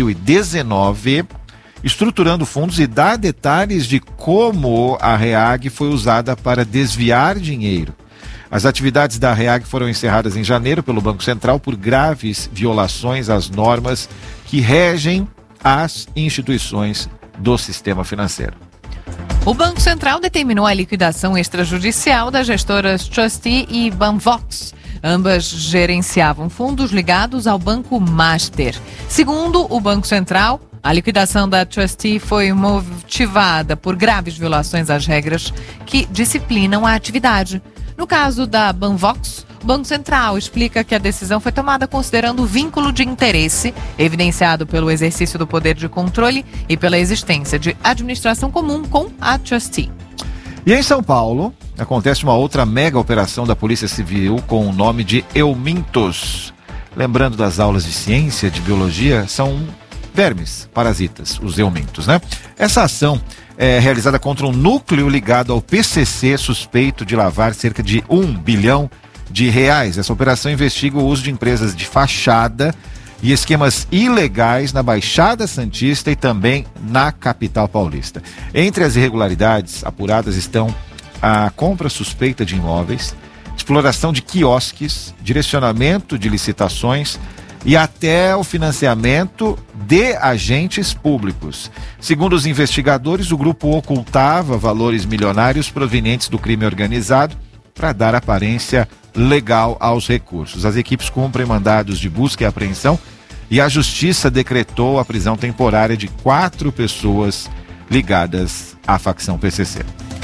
2019, estruturando fundos, e dá detalhes de como a REAG foi usada para desviar dinheiro. As atividades da REAG foram encerradas em janeiro pelo Banco Central por graves violações às normas que regem as instituições do sistema financeiro. O Banco Central determinou a liquidação extrajudicial das gestoras Trustee e Banvox. Ambas gerenciavam fundos ligados ao Banco Master. Segundo o Banco Central, a liquidação da Trustee foi motivada por graves violações às regras que disciplinam a atividade. No caso da Banvox, o Banco Central explica que a decisão foi tomada considerando o vínculo de interesse evidenciado pelo exercício do poder de controle e pela existência de administração comum com a Trustee. E em São Paulo, acontece uma outra mega operação da Polícia Civil com o nome de Eumintos. Lembrando das aulas de ciência, de biologia, são vermes, parasitas, os eumintos, né? Essa ação é realizada contra um núcleo ligado ao PCC suspeito de lavar cerca de R$1 bilhão. Essa operação investiga o uso de empresas de fachada e esquemas ilegais na Baixada Santista e também na capital paulista. Entre as irregularidades apuradas estão a compra suspeita de imóveis, exploração de quiosques, direcionamento de licitações e até o financiamento de agentes públicos. Segundo os investigadores, o grupo ocultava valores milionários provenientes do crime organizado para dar aparência legal aos recursos. As equipes cumprem mandados de busca e apreensão e a Justiça decretou a prisão temporária de 4 pessoas ligadas à facção PCC.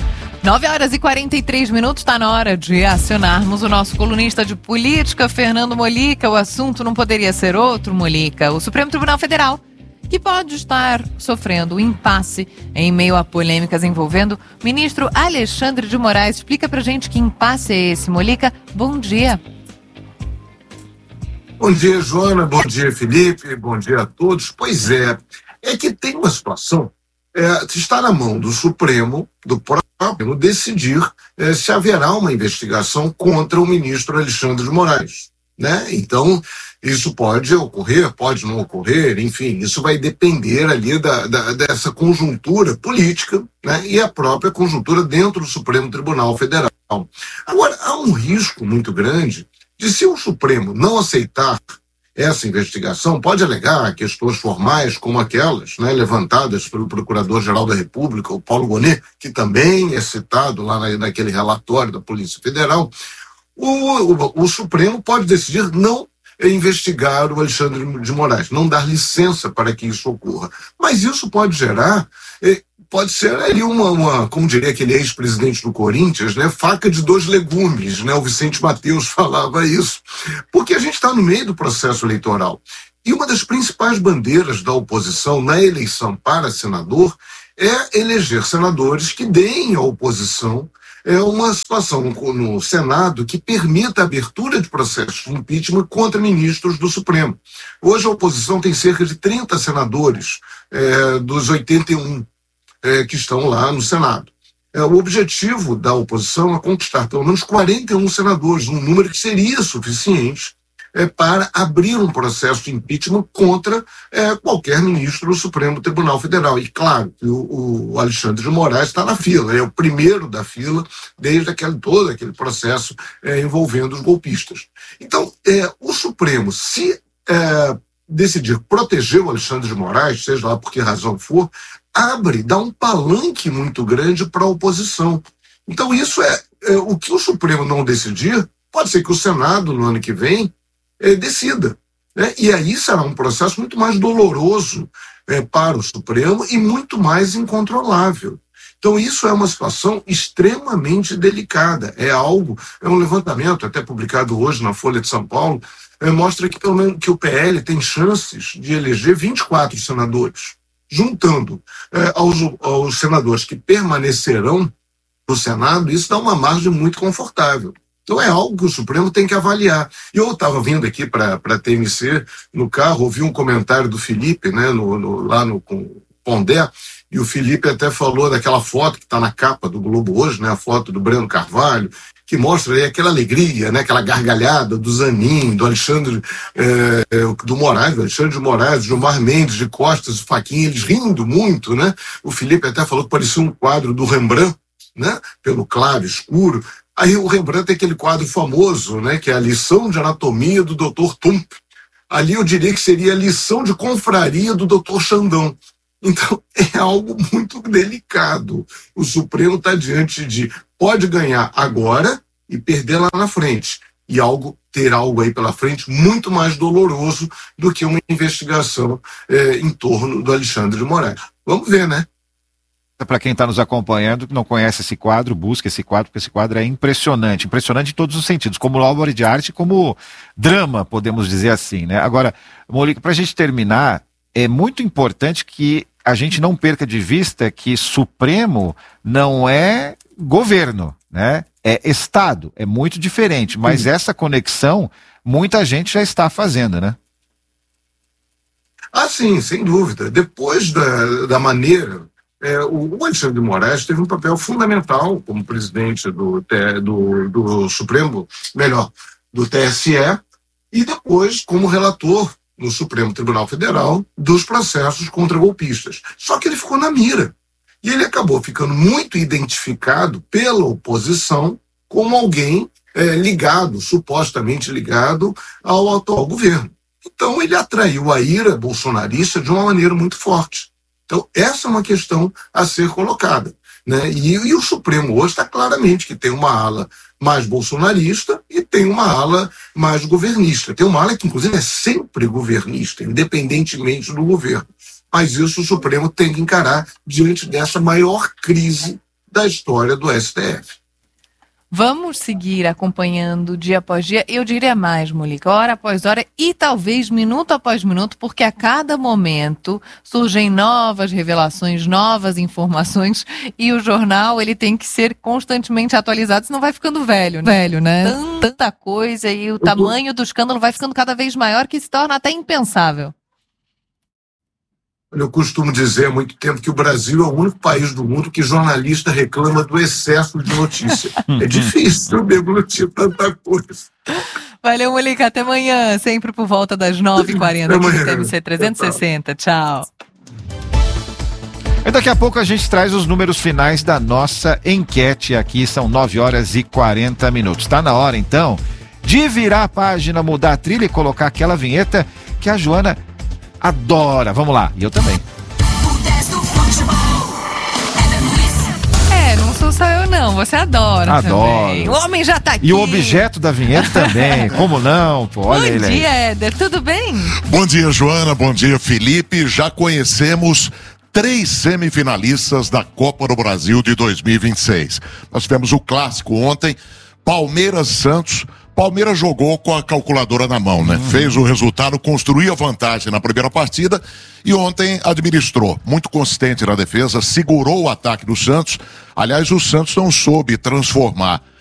9h43, está na hora de acionarmos o nosso colunista de política, Fernando Molica. O assunto não poderia ser outro, Molica. O Supremo Tribunal Federal, que pode estar sofrendo impasse em meio a polêmicas envolvendo o ministro Alexandre de Moraes. Explica pra gente que impasse é esse, Molica. Bom dia. Bom dia, Joana. Bom dia, Felipe. Bom dia a todos. Pois é que tem uma situação, está na mão do Supremo, do próprio, decidir se haverá uma investigação contra o ministro Alexandre de Moraes. né? Então, isso pode ocorrer, pode não ocorrer, enfim, isso vai depender ali dessa conjuntura política, né? E a própria conjuntura dentro do Supremo Tribunal Federal. Agora, há um risco muito grande de, se o Supremo não aceitar essa investigação, pode alegar questões formais como aquelas, né, levantadas pelo Procurador-Geral da República, o Paulo Gonet, que também é citado lá naquele relatório da Polícia Federal. O Supremo pode decidir não investigar o Alexandre de Moraes, não dar licença para que isso ocorra. Mas isso pode gerar, pode ser ali como diria aquele ex-presidente do Corinthians, né, faca de dois legumes, né, o Vicente Mateus falava isso, porque a gente está no meio do processo eleitoral. E uma das principais bandeiras da oposição na eleição para senador é eleger senadores que deem à oposição uma situação no Senado que permita a abertura de processos de impeachment contra ministros do Supremo. Hoje a oposição tem cerca de 30 senadores dos 81 que estão lá no Senado. O objetivo da oposição é conquistar pelo menos 41 senadores, um número que seria suficiente para abrir um processo de impeachment contra qualquer ministro do Supremo Tribunal Federal. E claro que o Alexandre de Moraes está na fila, é o primeiro da fila desde todo aquele processo envolvendo os golpistas. Então, o Supremo, se decidir proteger o Alexandre de Moraes, seja lá por que razão for, dá um palanque muito grande para a oposição. Então, isso o que o Supremo não decidir, pode ser que o Senado, no ano que vem, decida, né? E aí será um processo muito mais doloroso para o Supremo e muito mais incontrolável. Então isso é uma situação extremamente delicada. É um levantamento até publicado hoje na Folha de São Paulo, mostra que pelo menos que o PL tem chances de eleger 24 senadores, juntando aos senadores que permanecerão no Senado. Isso dá uma margem muito confortável. Então é algo que o Supremo tem que avaliar. E eu estava vindo aqui para a TMC, no carro, ouvi um comentário do Felipe, né, lá no Pondé, e o Felipe até falou daquela foto que está na capa do Globo hoje, né, a foto do Breno Carvalho, que mostra aí aquela alegria, né, aquela gargalhada do Zanin, do Alexandre do Moraes, do Alexandre de Moraes, do Gilmar Mendes, de Costas, do Fachin, eles rindo muito, né? O Felipe até falou que parecia um quadro do Rembrandt, né, pelo claro, escuro. Aí o Rembrandt tem aquele quadro famoso, né, que é a lição de anatomia do Dr. Tump. Ali eu diria que seria a lição de confraria do Dr. Xandão. Então é algo muito delicado. O Supremo está diante pode ganhar agora e perder lá na frente. E ter algo aí pela frente muito mais doloroso do que uma investigação em torno do Alexandre de Moraes. Vamos ver, né? Para quem está nos acompanhando, que não conhece esse quadro, busque esse quadro, porque esse quadro é impressionante em todos os sentidos, como obra de arte, como drama, podemos dizer assim, né? Agora, Molica, para a gente terminar, é muito importante que a gente não perca de vista que Supremo não é governo, né? É Estado, é muito diferente, mas essa conexão muita gente já está fazendo, né? Ah, sim, sem dúvida. Depois da maneira... o Alexandre de Moraes teve um papel fundamental como presidente do Supremo, do TSE, e depois como relator no Supremo Tribunal Federal dos processos contra golpistas. Só que ele ficou na mira. E ele acabou ficando muito identificado pela oposição como alguém supostamente ligado ao atual governo. Então ele atraiu a ira bolsonarista de uma maneira muito forte. Então, essa é uma questão a ser colocada, né? E o Supremo hoje está claramente que tem uma ala mais bolsonarista e tem uma ala mais governista. Tem uma ala que, inclusive, é sempre governista, independentemente do governo. Mas isso o Supremo tem que encarar diante dessa maior crise da história do STF. Vamos seguir acompanhando dia após dia, eu diria mais, Molica, hora após hora e talvez minuto após minuto, porque a cada momento surgem novas revelações, novas informações e o jornal ele tem que ser constantemente atualizado, senão vai ficando velho, né? Tanta coisa e o tamanho do escândalo vai ficando cada vez maior que se torna até impensável. Eu costumo dizer há muito tempo que o Brasil é o único país do mundo que jornalista reclama do excesso de notícia. É difícil deglutir tanta coisa. Valeu, Molica. Até amanhã, sempre por volta das 9h40 aqui no TMC 360. Tchau. E daqui a pouco a gente traz os números finais da nossa enquete aqui. São 9h40. Tá na hora, então, de virar a página, mudar a trilha e colocar aquela vinheta que a Joana adora. Vamos lá. E eu também. Não sou só eu não, você adora. Adoro. Também. O homem já tá aqui. E o objeto da vinheta também, como não? Pô, olha ele aí. Bom dia, Éder, tudo bem? Bom dia, Joana, bom dia, Felipe. Já conhecemos 3 semifinalistas da Copa do Brasil de 2026. Nós tivemos o clássico ontem, Palmeiras-Santos. Palmeiras jogou com a calculadora na mão, né? Fez o resultado, construiu a vantagem na primeira partida e ontem administrou. Muito consistente na defesa, segurou o ataque do Santos. Aliás, o Santos não soube transformar